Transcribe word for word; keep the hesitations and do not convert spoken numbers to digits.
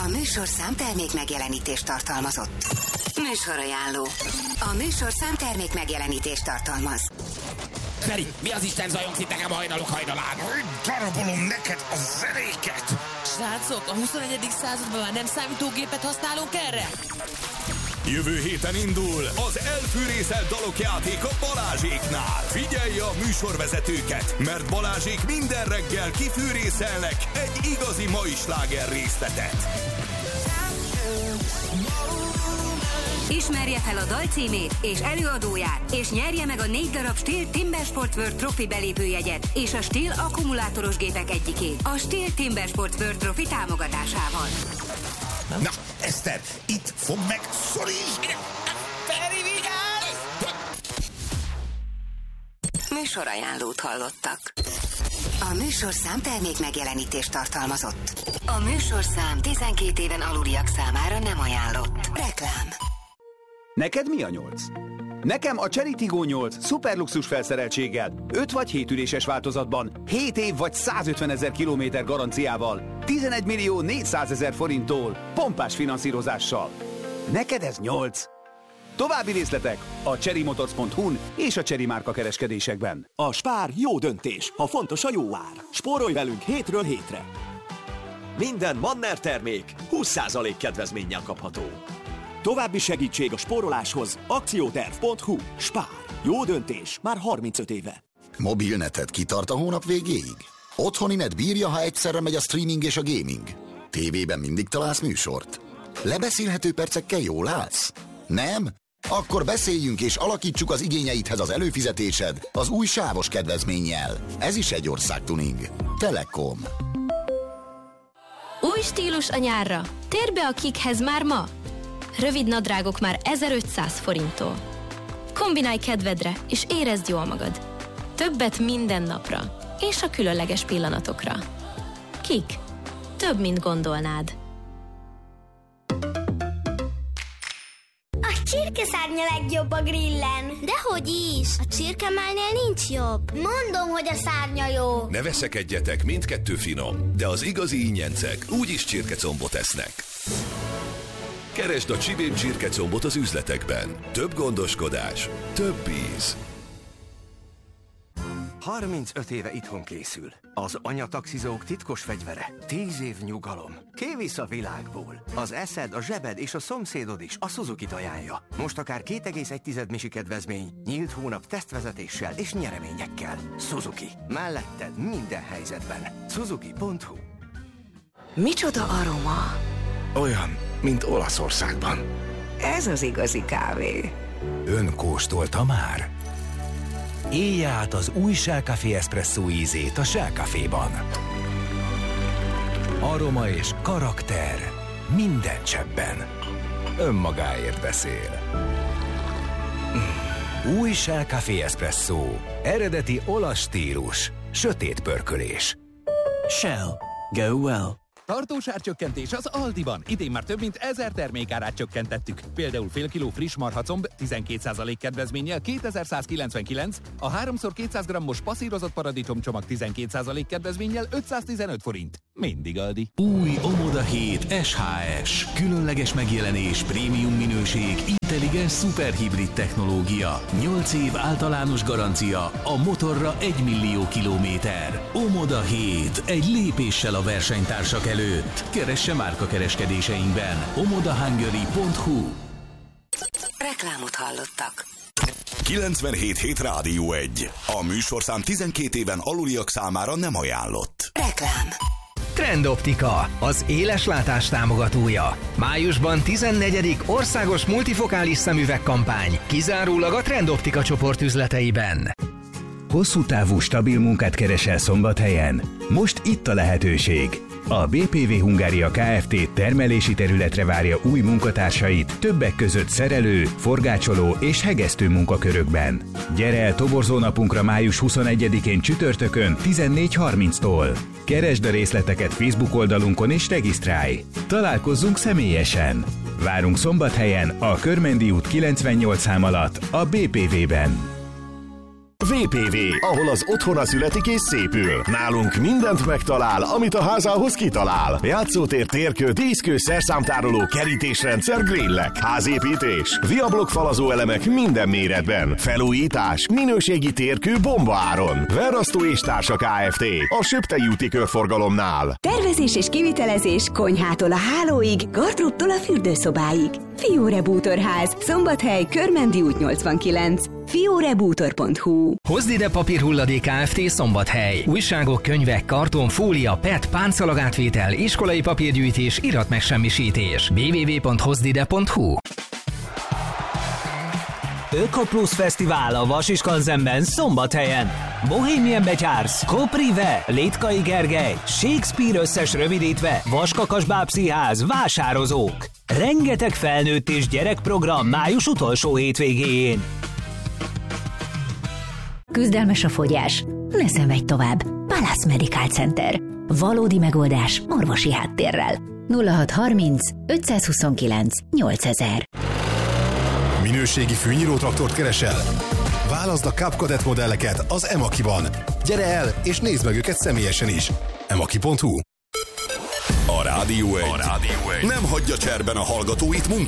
műsorszám termék megjelenítést tartalmazott. Műsorajánló. A műsorszám termék megjelenítést tartalmaz. Feri, mi az Isten zajongsz itt nekem hajnalok hajnalán? Darabolom neked a zenéket! Srácok, a huszonegyedik században már nem számítógépet használunk erre? Jövő héten indul az elfűrészelt dalok játéka Balázséknál. Figyelj a műsorvezetőket, mert Balázsék minden reggel kifűrészelnek egy igazi mai sláger részletet. Ismerje fel a dal címét és előadóját, és nyerje meg a négy darab Stihl Timbersport World Trophy belépőjegyet és a Stihl akkumulátoros gépek egyikét a Stihl Timbersport World Trophy támogatásával. Na, Eszter, itt fogd meg, szorítsd! Feri, vigyázz! Műsorajánlót hallottak. A műsorszám termék megjelenítést tartalmazott. A műsorszám tizenkét éven aluliak számára nem ajánlott. Reklám. Neked mi a nyolc? Nekem a Chery Tiggo nyolc szuperluxus felszereltséggel, öt vagy hét üléses változatban, hét év vagy százötvenezer kilométer garanciával, tizenegy millió négyszázezer forinttól, pompás finanszírozással. Neked ez nyolc. További részletek a chery motors pont hu-n és a Chery márka kereskedésekben. A Spár jó döntés, ha fontos a jó ár. Spórolj velünk hétről hétre. Minden Manner termék húsz százalék kedvezménnyel kapható. További segítség a spóroláshoz akcióterv pont hu. Spár. Jó döntés már harmincöt éve. Mobilneted kitart a hónap végéig? Otthoni net bírja, ha egyszerre megy a streaming és a gaming? Tévében mindig találsz műsort? Lebeszélhető percekkel jól állsz? Nem? Akkor beszéljünk és alakítsuk az igényeidhez az előfizetésed az új sávos kedvezménnyel. Ez is egy országtuning. Telekom. Új stílus a nyárra. Térj be a Kikhez már ma. Rövid nadrágok már ezerötszáz forinttól. Kombinálj kedvedre, és érezd jól magad. Többet minden napra, és a különleges pillanatokra. Kik. Több, mint gondolnád. A csirkeszárnya legjobb a grillen. Dehogy is, a csirkemálnél nincs jobb. Mondom, hogy a szárnya jó. Ne veszekedjetek, mindkettő finom, de az igazi ingyencek úgyis csirkecombot esznek. Keresd a Csibén csirkecombot az üzletekben. Több gondoskodás, több íz. harmincöt éve itthon készül. Az anyataxizók titkos fegyvere. tíz év nyugalom. Kivisz a világból. Az eszed, a zsebed és a szomszédod is a Suzuki-t ajánlja. Most akár két egész egy misi kedvezmény, nyílt hónap tesztvezetéssel és nyereményekkel. Suzuki. Melletted minden helyzetben. Suzuki pont hu. Micsoda aroma? Olyan, mint Olaszországban. Ez az igazi kávé. Ön kóstolta már? Élje át az új Shell Café Espresso ízét a Shell Caféban. Aroma és karakter minden cseppben. Önmagáért beszél. Új Shell Café Espresso. Eredeti olasz stílus. Sötét pörkölés. Shell. Go well. Tartós árcsökkentés az Aldiban. Idén már több mint ezer termékárát csökkentettük. Például fél kiló friss marhacomb tizenkét százalék kedvezménnyel kétezer-százkilencvenkilenc, a háromszor kétszáz grammos passzírozott paradicsomcsomag tizenkét százalék kedvezménnyel ötszáztizenöt forint. Mindig Aldi. Új Omoda hét es há es. Különleges megjelenés, prémium minőség, intelligens szuperhibrid technológia. nyolc év általános garancia, a motorra egy millió kilométer. Omoda hét. Egy lépéssel a versenytársak előtt. Keresse márka kereskedéseinkben. omoda hungary pont hu. Reklámot hallottak. kilencvenhét hét Rádió egy. A műsorszám tizenkét éven aluliak számára nem ajánlott. Reklám. Trendoptika, az éleslátás támogatója. Májusban tizennegyedik országos multifokális szemüvegkampány, kizárólag a Trendoptika csoport üzleteiben. Hosszú távú stabil munkát keresel Szombathelyen? Most itt a lehetőség. A bé pé vé Hungária Kft. Termelési területre várja új munkatársait, többek között szerelő, forgácsoló és hegesztő munkakörökben. Gyere el toborzónapunkra május huszonegyedikén csütörtökön tizennégy harminctól. Keresd a részleteket Facebook oldalunkon és regisztrálj. Találkozzunk személyesen. Várunk Szombathelyen, a Körmendi út kilencvennyolc szám alatt, a bé pé vében. vé pé vé, ahol az otthona születik és szépül. Nálunk mindent megtalál, amit a házához kitalál. Játszótér, térkő, díszkő, szerszámtároló, kerítésrendszer, grillek, házépítés, viablok falazó elemek minden méretben. Felújítás, minőségi térkő bombaáron. Verrasztó és Társa Kft. A Söptei úti körforgalomnál. Tervezés és kivitelezés konyhától a hálóig, gardróbtól a fürdőszobáig. Fióre Bútorház, Szombathely, Körmendi út nyolcvankilenc. fiórebútor pont hu. Hozd ide Papírhulladék Kft. Szombathely. Újságok, könyvek, karton, fólia, pet, páncalagátvétel, iskolai papírgyűjtés, iratmegsemmisítés. double-u double-u double-u pont hozdide pont hu. Ökoplusz Fesztivál a Vasiskanzenben Szombathelyen. Bohemian Betyársz, Koprive, Létkai Gergely, Shakespeare összes rövidítve, Vaskakasbá Pszichház, Vásározók. Rengeteg felnőtt és gyerekprogram május utolsó hétvégéjén. Küzdelmes a fogyás? Ne szenvedj tovább. Palace Medical Center. Valódi megoldás orvosi háttérrel. nulla hat harminc ötszázhuszonkilenc nyolcezer. Minőségi fűnyírótraktort keresel? Válaszd a Cup Kadett modelleket az Emakiban. Gyere el, és nézd meg őket személyesen is. emaki pont hu. A Rádió egy. A Rádió egy nem hagyja cserben a hallgatóit munkáját.